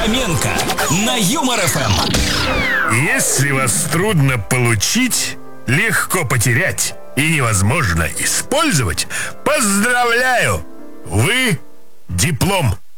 Фоменко на Юмор ФМ. Если вас трудно получить, легко потерять и невозможно использовать, поздравляю! Вы диплом.